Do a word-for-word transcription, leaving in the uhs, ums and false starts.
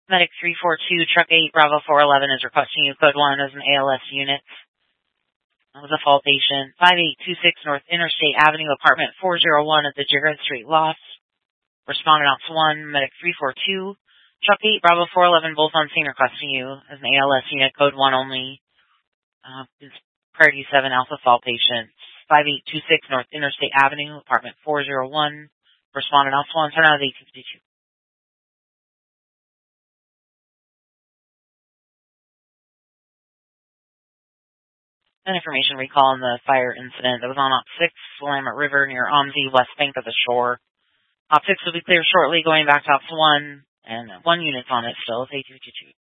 Medic three four two, Truck eight, Bravo four eleven is requesting you code one as an A L S unit. That was a fall patient. five eight two six North Interstate Avenue, apartment four oh one at the Jared Street Loft. Responded out to one, Medic three four two, Truck eight, Bravo four eleven, both on scene requesting you as an A L S unit, code one only. Uh, is Priority seven Alpha Fall patient. five eight two six North Interstate Avenue, apartment four oh one. Responded out to one, turn out of eight fifty-two. An information recall on the fire incident that was on Op six, Willamette River near Omzi, west bank of the shore. Op six will be clear shortly, going back to Ops one, and one unit's on it still. It's eight fifty-two.